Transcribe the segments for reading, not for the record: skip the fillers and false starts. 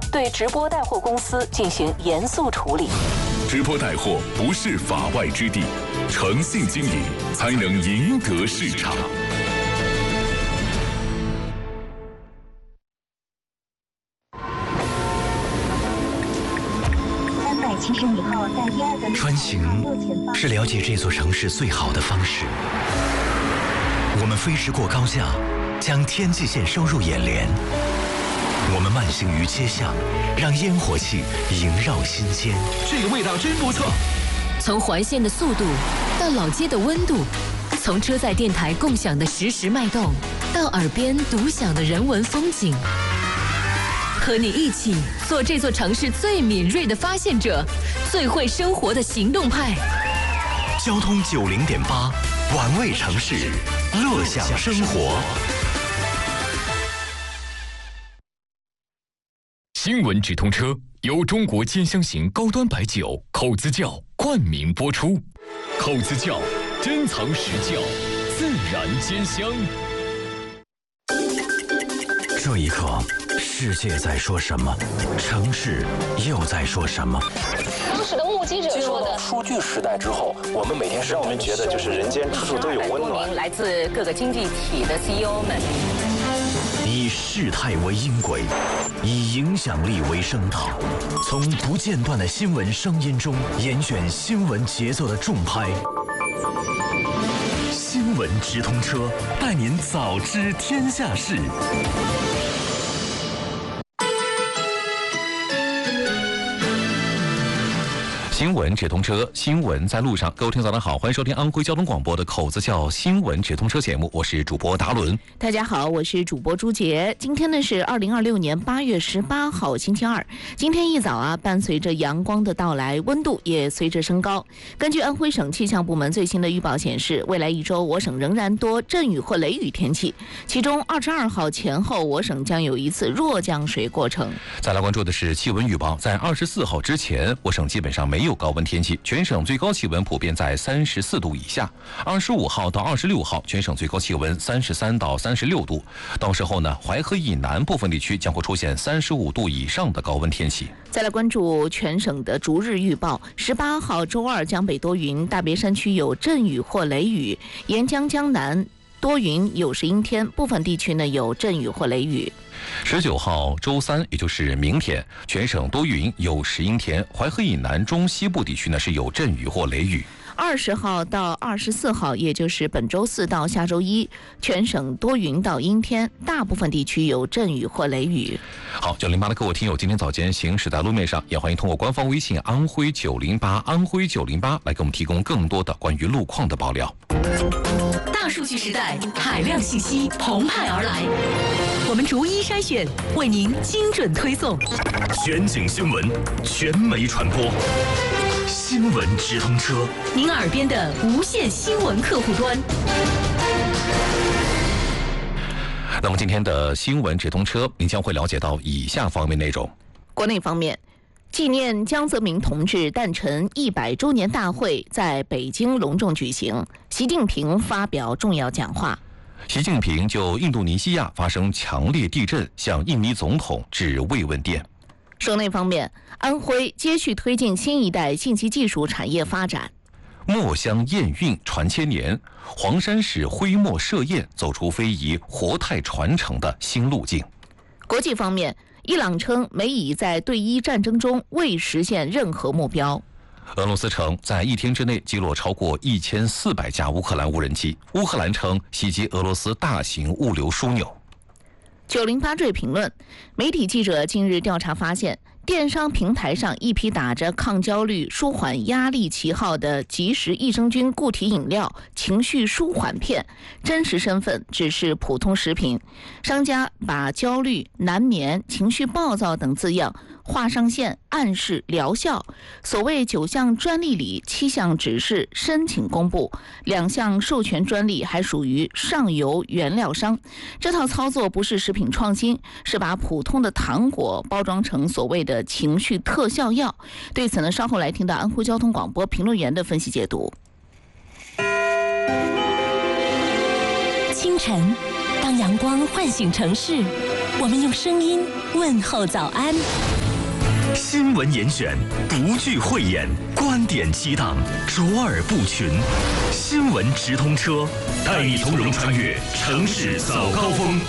对直播带货公司进行严肃处理。 直播带货不是法外之地，诚信经营才能赢得市场。 穿行是了解这座城市最好的方式。我们飞驰过高架，将天际线收入眼帘。我们慢行于街巷，让烟火气萦绕心间。 这个味道真不错。 从环线的速度到老街的温度，从车载电台共享的实时脉动，到耳边独享的人文风景。和你一起做这座城市最敏锐的发现者，最会生活的行动派。 交通90.8，玩味城市，乐享生活。 新闻直通车由中国兼香型高端白酒口子窖冠名播出。口子窖珍藏实窖，自然兼香。 这一刻，世界在说什么？城市又在说什么？ 当时的目击者说的， 数据时代之后，我们每天让我们觉得就是人间处处都有温暖。 来自各个经济体的 CEO 们， 以事态为音轨，以影响力为声道，从不间断的新闻声音中严选新闻节奏的重拍。新闻直通车，带您早知天下事。 新闻直通车，新闻在路上。各位听众早上好，欢迎收听安徽交通广播的口子窖新闻直通车节目，我是主播达伦。 大家好，我是主播朱杰。今天呢是2026年8月18号星期二。今天一早伴随着阳光的到来，温度也随着升高。根据安徽省气象部门最新的预报显示，未来一周我省仍然多阵雨或雷雨天气，其中22号前后我省将有一次弱降水过程。 再来关注的是气温预报，在24号之前，我省基本上没有高温天气，全省最高气温普遍在34度以下。25号到26号，全省最高气温33到36度。到时候呢，淮河以南部分地区将会出现35度以上的高温天气。 再来关注全省的逐日预报，18号周二江北多云，大别山区有阵雨或雷雨，沿江江南多云有时阴天，部分地区呢有阵雨或雷雨。 19号周三，也就是明天，全省多云有时阴天，淮河以南中西部地区呢是有阵雨或雷雨。 20号到24号，也就是本周四到下周一，全省多云到阴天，大部分地区有阵雨或雷雨。 好，908的各位听友，今天早间行驶在路面上，也欢迎通过官方微信安徽908安徽908来给我们提供更多的关于路况的爆料。 大数据时代，海量信息澎湃而来，我们逐一筛选，为您精准推送。 全景新闻，全媒传播，新闻直通车， 您耳边的无线新闻客户端。 那么今天的新闻直通车，您将会了解到以下方面内容。 国内方面，纪念江泽民同志诞辰100周年大会在北京隆重举行，习近平发表重要讲话。 习近平就印度尼西亚发生强烈地震向印尼总统致慰问电。 省内方面，安徽接续推进新一代信息技术产业发展。 墨香验韵传千年，黄山市徽墨设宴走出非遗活态传承的新路径。 国际方面，伊朗称美以在对伊战争中未实现任何目标。 俄罗斯称在1天之内击落超过1400架乌克兰无人机。乌克兰称袭击俄罗斯大型物流枢纽。 908坠评论，媒体记者近日调查发现，电商平台上一批打着抗焦虑、舒缓压力旗号的即食益生菌固体饮料情绪舒缓片，真实身份只是普通食品。商家把焦虑、难眠、情绪暴躁等字样画上线，暗示疗效。所谓9项专利里7项只是申请公布，2项授权专利还属于上游原料商。这套操作不是食品创新，是把普通的糖果包装成所谓的情绪特效药。对此呢，稍后来听到安徽交通广播评论员的分析解读。 清晨，当阳光唤醒城市，我们用声音问候早安。 新闻严选，不惧讳言，观点激荡，卓尔不群。新闻直通车，带你从容穿越城市早高峰。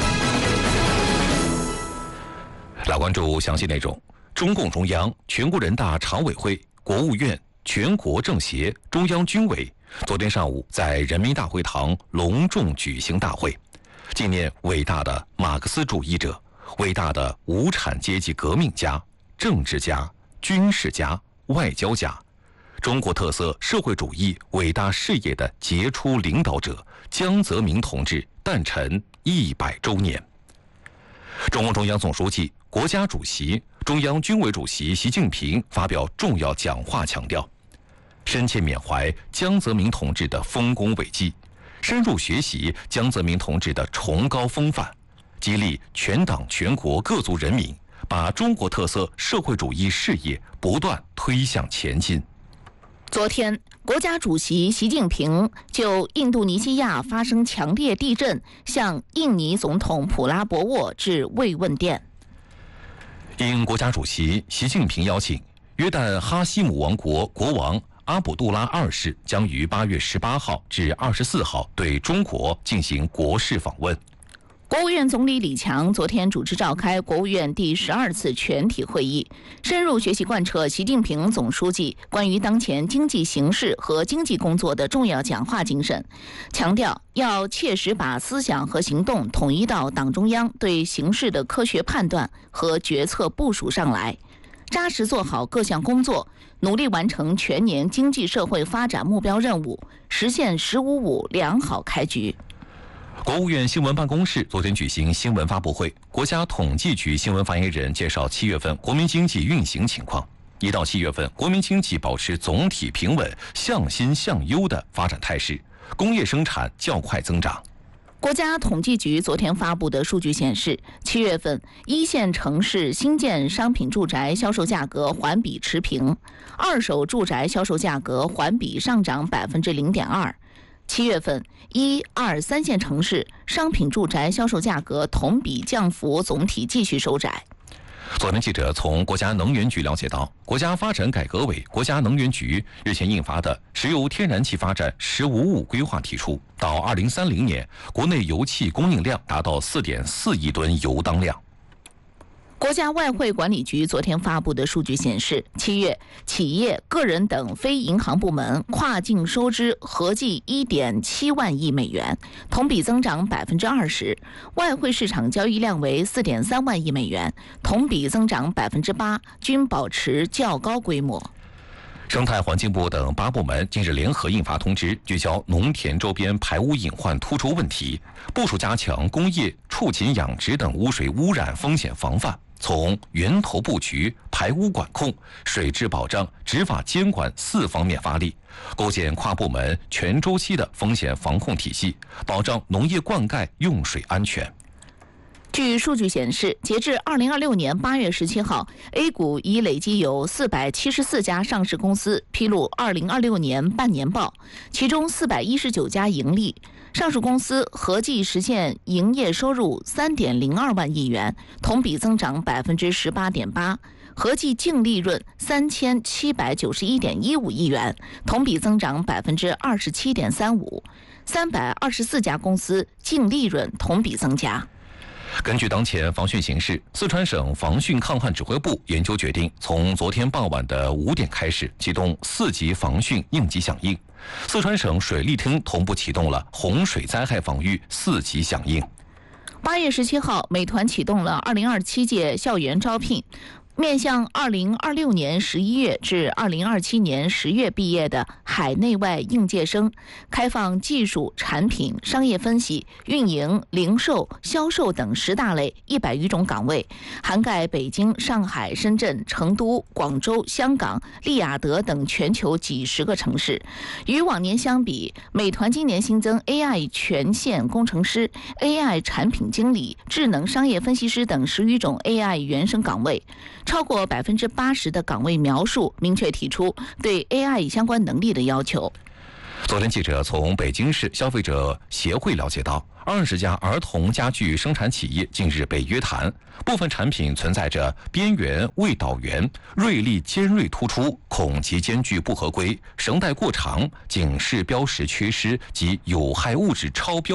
来关注详细内容。中共中央、全国人大常委会、国务院、全国政协、中央军委昨天上午在人民大会堂隆重举行大会，纪念伟大的马克思主义者、伟大的无产阶级革命家、政治家、军事家、外交家，中国特色社会主义伟大事业的杰出领导者江泽民同志诞辰100周年。中共中央总书记、国家主席、中央军委主席习近平发表重要讲话，强调深切缅怀江泽民同志的丰功伟绩，深入学习江泽民同志的崇高风范，激励全党全国各族人民把中国特色社会主义事业不断推向前进。 昨天，国家主席习近平就印度尼西亚发生强烈地震，向印尼总统普拉博沃致慰问电。 应国家主席习近平邀请，约旦哈希姆王国国王阿卜杜拉2世将于8月18号至24号对中国进行国事访问。 国务院总理李强昨天主持召开国务院第12次全体会议，深入学习贯彻习近平总书记关于当前经济形势和经济工作的重要讲话精神，强调要切实把思想和行动统一到党中央对形势的科学判断和决策部署上来，扎实做好各项工作，努力完成全年经济社会发展目标任务，实现“15+5”良好开局。 国务院新闻办公室昨天举行新闻发布会，国家统计局新闻发言人介绍7月份国民经济运行情况。1到7月份，国民经济保持总体平稳、向新向优的发展态势，工业生产较快增长。 国家统计局昨天发布的数据显示，7月份一线城市新建商品住宅销售价格环比持平，二手住宅销售价格环比上涨0.2%。7月份1、2、3线城市商品住宅销售价格同比降幅总体继续收窄。 昨天记者从国家能源局了解到，国家发展改革委、国家能源局日前印发的石油天然气发展“15+5”规划提出，到2030年，国内油气供应量达到4.4亿吨油当量。 国家外汇管理局昨天发布的数据显示，7月企业、个人等非银行部门跨境收支合计1.7万亿美元，同比增长20%；外汇市场交易量为4.3万亿美元，同比增长8%，均保持较高规模。 生态环境部等8部门近日联合印发通知，聚焦农田周边排污隐患突出问题，部署加强工业、畜禽养殖等污水污染风险防范，从源头布局、排污管控、水质保障、执法监管4方面发力，构建跨部门全周期的风险防控体系，保障农业灌溉用水安全。 据数据显示，截至2026年8月17号 ，A 股已累计有474家上市公司披露2026年半年报，其中419家盈利，上市公司合计实现营业收入3.02万亿元，同比增长18.8%，合计净利润3791.15亿元，同比增长27.35%。324家公司净利润同比增加。 根据当前防汛形势，四川省防汛抗旱指挥部研究决定，从昨天傍晚的5点开始启动4级防汛应急响应。四川省水利厅同步启动了洪水灾害防御4级响应。 8月17号，美团启动了2027届校园招聘。面向2026年11月至2027年10月毕业的海内外应届生，开放技术、产品、商业分析、运营、零售、销售等10大类100余种岗位，涵盖北京、上海、深圳、成都、广州、香港、利雅得等全球几十个城市。与往年相比，美团今年新增 AI 全线工程师、AI 产品经理、智能商业分析师等10余种 AI 原生岗位。超过80%的岗位描述明确提出对 AI 相关能力的要求。 昨天记者从北京市消费者协会了解到 20家儿童家具生产企业近日被约谈，部分产品存在着边缘未导圆、锐利尖锐突出、孔及间距不合规、绳带过长、警示标识缺失及有害物质超标